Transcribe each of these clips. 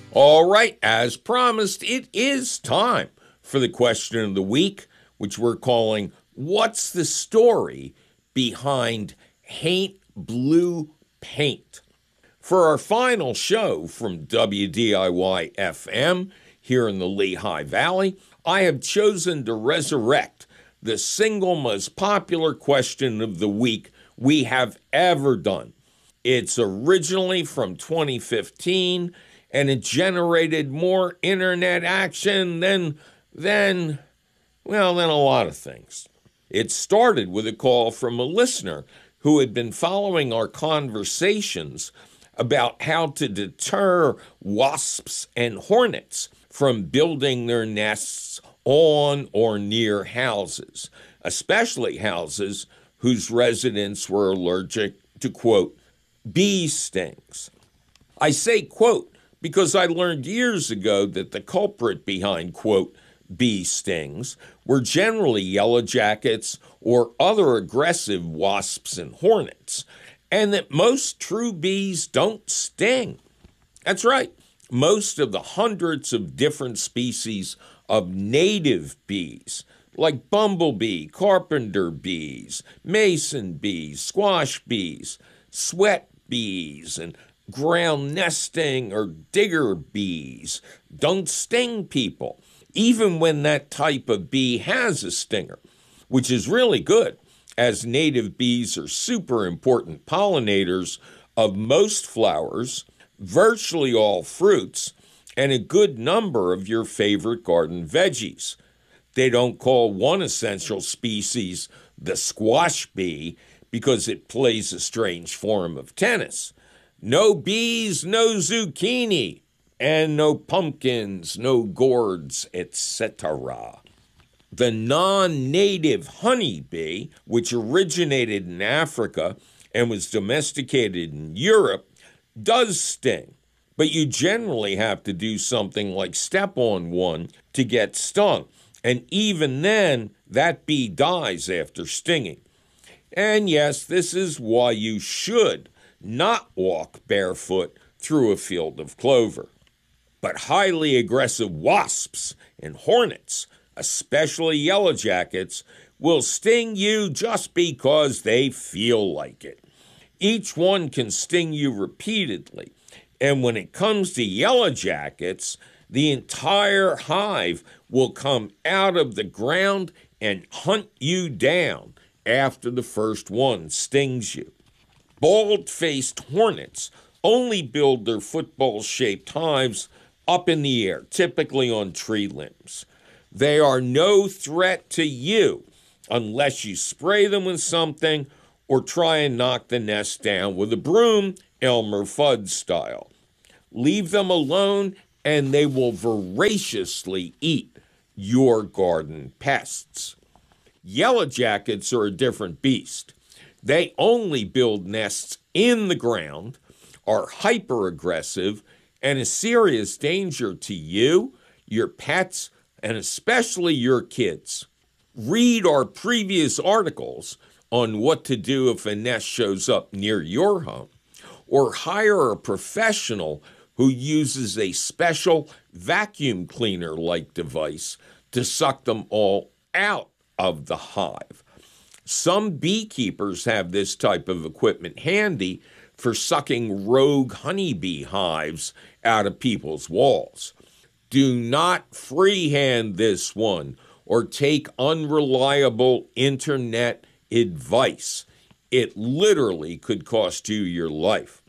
All right, as promised, it is time for the question of the week, which we're calling What's the Story Behind Haint Blue Paint? For our final show from WDIY FM here in the Lehigh Valley, I have chosen to resurrect the single most popular question of the week we have ever done. It's originally from 2015, and it generated more internet action than a lot of things. It started with a call from a listener who had been following our conversations about how to deter wasps and hornets from building their nests on or near houses, especially houses whose residents were allergic to, quote, bee stings. I say, quote, because I learned years ago that the culprit behind, quote, bee stings were generally yellow jackets or other aggressive wasps and hornets, and that most true bees don't sting. That's right. Most of the hundreds of different species of native bees, like bumblebee, carpenter bees, mason bees, squash bees, sweat bees, and ground nesting or digger bees, don't sting people, even when that type of bee has a stinger, which is really good, as native bees are super important pollinators of most flowers, virtually all fruits, and a good number of your favorite garden veggies. They don't call one essential species the squash bee because it plays a strange form of tennis. No bees, no zucchini, and no pumpkins, no gourds, etc. The non-native honeybee, which originated in Africa and was domesticated in Europe, does sting, but you generally have to do something like step on one to get stung, and even then, that bee dies after stinging. And yes, this is why you should not walk barefoot through a field of clover. But highly aggressive wasps and hornets, especially yellow jackets, will sting you just because they feel like it. Each one can sting you repeatedly, and when it comes to yellow jackets, the entire hive will come out of the ground and hunt you down after the first one stings you. Bald-faced hornets only build their football-shaped hives up in the air, typically on tree limbs. They are no threat to you unless you spray them with something or try and knock the nest down with a broom, Elmer Fudd style. Leave them alone and they will voraciously eat your garden pests. Yellow jackets are a different beast. They only build nests in the ground, are hyper-aggressive, and a serious danger to you, your pets, and especially your kids. Read our previous articles on what to do if a nest shows up near your home, or hire a professional who uses a special vacuum cleaner-like device to suck them all out of the hive. Some beekeepers have this type of equipment handy for sucking rogue honeybee hives out of people's walls. Do not freehand this one or take unreliable internet advice. It literally could cost you your life.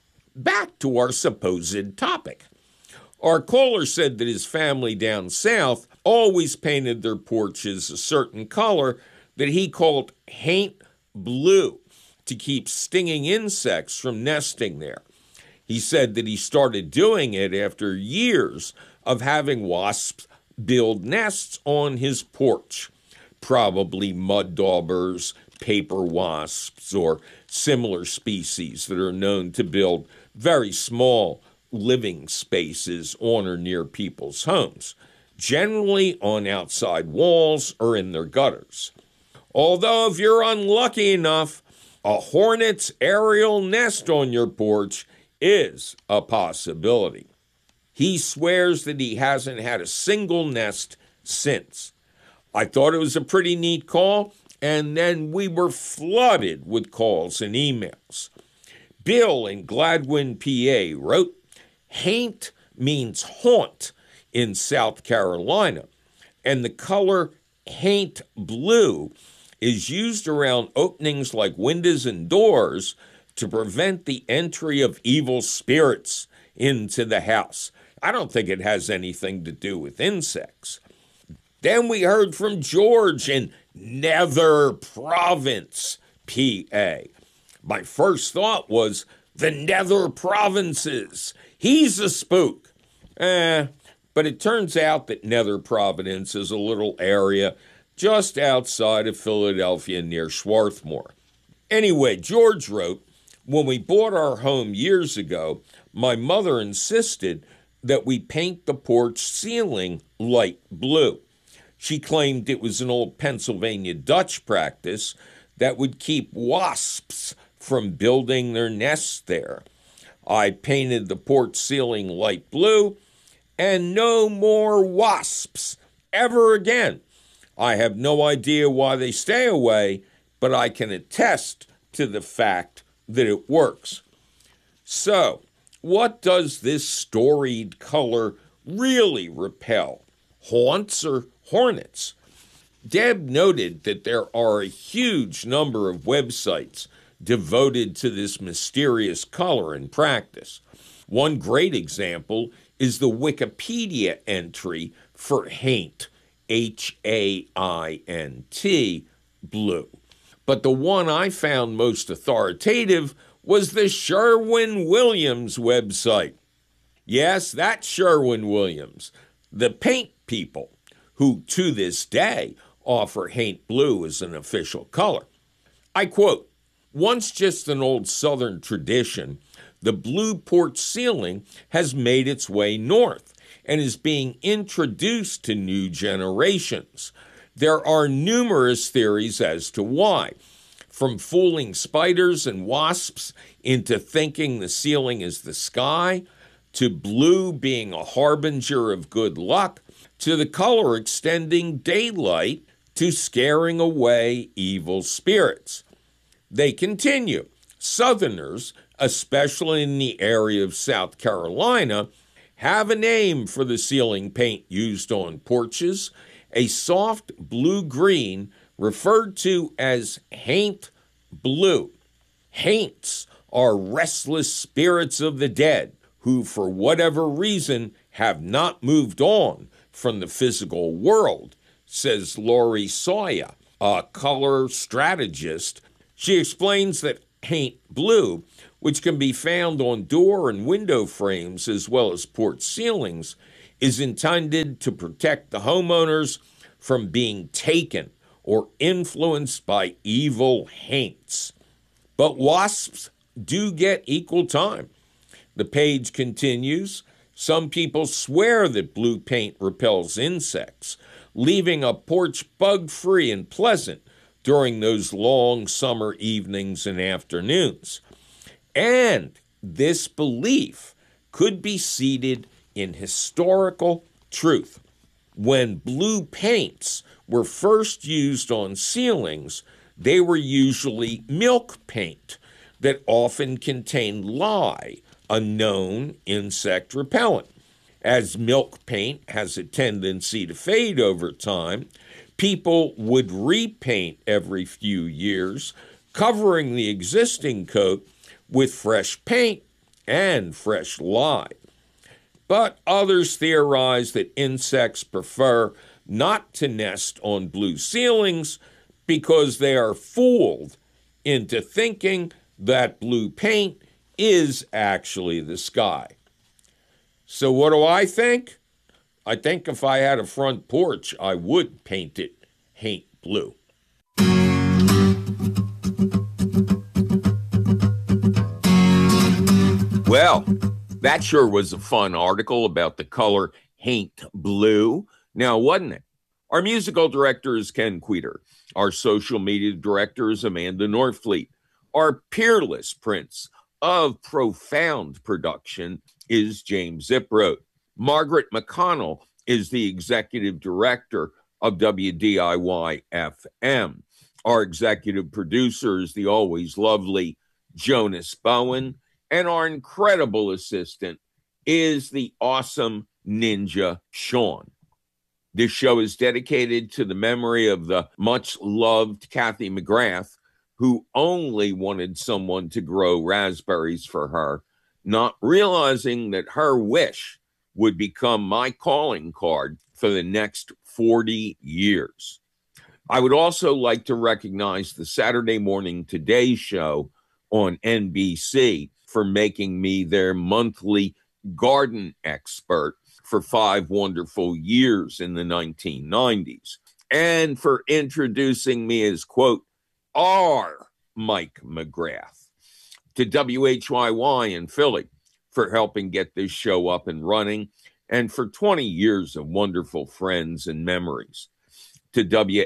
Back to our supposed topic. Our caller said that his family down south always painted their porches a certain color that he called haint blue to keep stinging insects from nesting there. He said that he started doing it after years of having wasps build nests on his porch, probably mud daubers, paper wasps, or similar species that are known to build very small living spaces on or near people's homes, generally on outside walls or in their gutters. Although if you're unlucky enough, a hornet's aerial nest on your porch is a possibility. He swears that he hasn't had a single nest since. I thought it was a pretty neat call, and then we were flooded with calls and emails. Bill in Gladwin, PA wrote, "Haint means haunt in South Carolina, and the color haint blue is used around openings like windows and doors to prevent the entry of evil spirits into the house." I don't think it has anything to do with insects. Then we heard from George in Nether Province, PA. My first thought was, the Nether Provinces. He's a spook. But it turns out that Nether Providence is a little area just outside of Philadelphia near Swarthmore. Anyway, George wrote, "When we bought our home years ago, my mother insisted that we paint the porch ceiling light blue. She claimed it was an old Pennsylvania Dutch practice that would keep wasps from building their nests there. I painted the porch ceiling light blue, and no more wasps ever again. I have no idea why they stay away, but I can attest to the fact that it works." So, what does this storied color really repel? Haunts or hornets? Deb noted that there are a huge number of websites devoted to this mysterious color in practice. One great example is the Wikipedia entry for haint, Haint, blue. But the one I found most authoritative was the Sherwin-Williams website. Yes, that's Sherwin-Williams, the paint people, who to this day offer haint blue as an official color. I quote, "Once just an old Southern tradition, the blue porch ceiling has made its way north and is being introduced to new generations. There are numerous theories as to why, from fooling spiders and wasps into thinking the ceiling is the sky, to blue being a harbinger of good luck, to the color extending daylight, to scaring away evil spirits." They continue, "Southerners, especially in the area of South Carolina, have a name for the ceiling paint used on porches, a soft blue-green referred to as haint blue. Haints are restless spirits of the dead who, for whatever reason, have not moved on from the physical world," says Lori Sawyer, a color strategist. She explains that haint blue, which can be found on door and window frames as well as porch ceilings, is intended to protect the homeowners from being taken or influenced by evil haints. But wasps do get equal time. The page continues, "Some people swear that blue paint repels insects, leaving a porch bug-free and pleasant during those long summer evenings and afternoons. And this belief could be seated in historical truth. When blue paints were first used on ceilings, they were usually milk paint that often contained lye, a known insect repellent. As milk paint has a tendency to fade over time, people would repaint every few years, covering the existing coat with fresh paint and fresh lye. But others theorize that insects prefer not to nest on blue ceilings because they are fooled into thinking that blue paint is actually the sky. So what do I think? I think if I had a front porch, I would paint it haint blue. Well, that sure was a fun article about the color haint blue. Now, wasn't it? Our musical director is Ken Queter. Our social media director is Amanda Norfleet. Our peerless prince of profound production is James Ziproad. Margaret McConnell is the executive director of WDIY FM. Our executive producer is the always lovely Jonas Bowen, and our incredible assistant is the awesome Ninja Sean. This show is dedicated to the memory of the much-loved Kathy McGrath, who only wanted someone to grow raspberries for her, not realizing that her wish would become my calling card for the next 40 years. I would also like to recognize the Saturday Morning Today show on NBC for making me their monthly garden expert for 5 wonderful years in the 1990s, and for introducing me as, quote, our Mike McGrath, to WHYY in Philly for helping get this show up and running, and for 20 years of wonderful friends and memories, to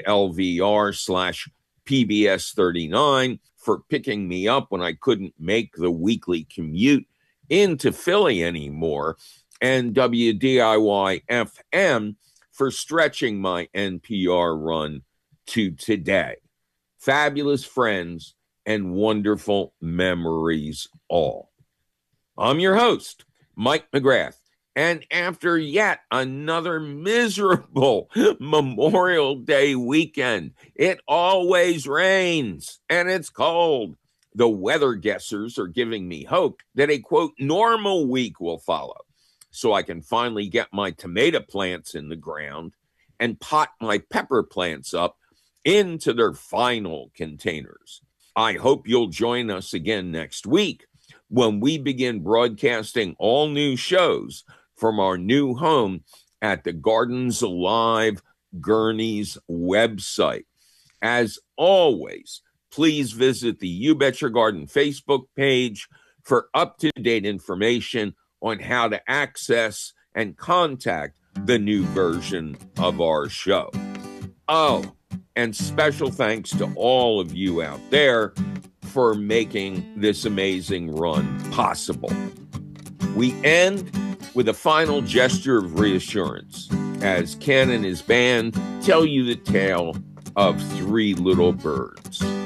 WLVR/PBS 39 for picking me up when I couldn't make the weekly commute into Philly anymore, and WDIY FM for stretching my NPR run to today. Fabulous friends and wonderful memories all. I'm your host, Mike McGrath, and after yet another miserable Memorial Day weekend, it always rains and it's cold. The weather guessers are giving me hope that a, quote, normal week will follow, so I can finally get my tomato plants in the ground and pot my pepper plants up into their final containers. I hope you'll join us again next week when we begin broadcasting all new shows from our new home at the Gardens Alive Gurney's website. As always, please visit the You Bet Your Garden Facebook page for up-to-date information on how to access and contact the new version of our show. Oh, and special thanks to all of you out there for making this amazing run possible. We end with a final gesture of reassurance as Ken and his band tell you the tale of 3 little birds.